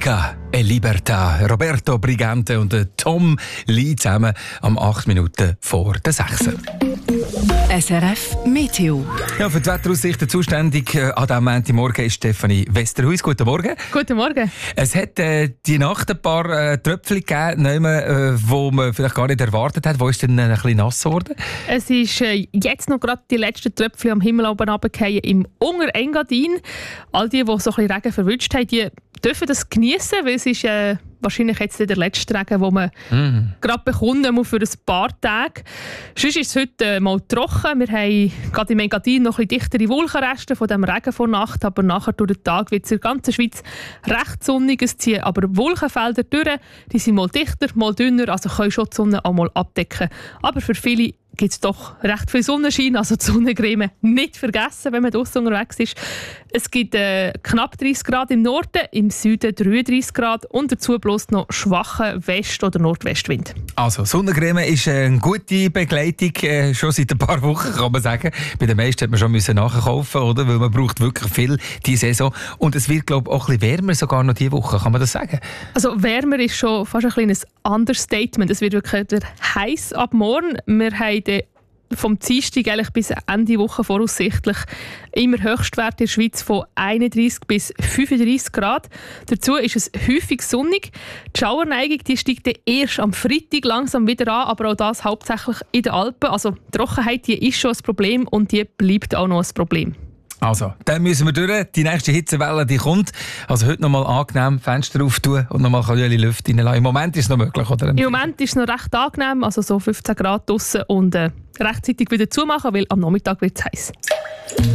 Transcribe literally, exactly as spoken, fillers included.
Unica e Libertà. Roberto Brigante und Tom Lee zusammen am acht Minuten vor der sechs. S R F Meteo. Ja, für die Wetteraussichten zuständig äh, an diesem Montagmorgen ist Stefanie Westerhuis. Guten Morgen. Guten Morgen. Es hat äh, die Nacht ein paar äh, Tröpfchen gegeben, äh, wo man vielleicht gar nicht erwartet hat. Wo ist denn äh, ein bisschen nass geworden? Es ist äh, jetzt noch gerade die letzten Tröpfchen am Himmel oben runtergefallen im Unterengadin. All die, die so ein bisschen Regen verwünscht haben, die dürfen das genießen, weil es ist äh, wahrscheinlich jetzt der letzte Regen, den man mm. gerade bekommt, mal für ein paar Tage. Sonst ist es heute äh, mal trocken. Wir haben gerade im Engadin noch ein bisschen dichtere Wolkenreste von dem Regen vor Nacht, aber nachher durch den Tag wird es in der ganzen Schweiz recht sonnig. Es ziehen aber Wolkenfelder durch, die sind mal dichter, mal dünner, also können schon die Sonne auch mal abdecken. Aber für viele gibt es doch recht viel Sonnenschein, also die Sonnencreme nicht vergessen, wenn man draussen unterwegs ist. Es gibt äh, knapp dreißig Grad im Norden, im Süden dreiunddreißig Grad und dazu bloß noch schwachen West- oder Nordwestwind. Also Sonnencreme ist eine gute Begleitung, äh, schon seit ein paar Wochen kann man sagen. Bei den meisten hat man schon müssen nachkaufen, oder? Weil man braucht wirklich viel diese Saison. Und es wird, glaube ich, auch ein bisschen wärmer sogar noch diese Woche, kann man das sagen? Also wärmer ist schon fast ein kleines Understatement. Es wird wirklich heiß ab morgen. Wir haben vom Dienstag eigentlich bis Ende Woche voraussichtlich immer Höchstwerte in der Schweiz von einunddreißig bis fünfunddreißig Grad. Dazu ist es häufig sonnig. Die Schauerneigung die steigt dann erst am Freitag langsam wieder an, aber auch das hauptsächlich in den Alpen. Also die Trockenheit die ist schon ein Problem und die bleibt auch noch ein Problem. Also, dann müssen wir durch. Die nächste Hitzewelle die kommt. Also heute noch mal angenehm Fenster auftun und noch mal ein bisschen Luft reinlassen. Im Moment ist es noch möglich, oder? Im Moment ist es noch recht angenehm, also so fünfzehn Grad draussen und äh, rechtzeitig wieder zumachen, weil am Nachmittag wird es heiß.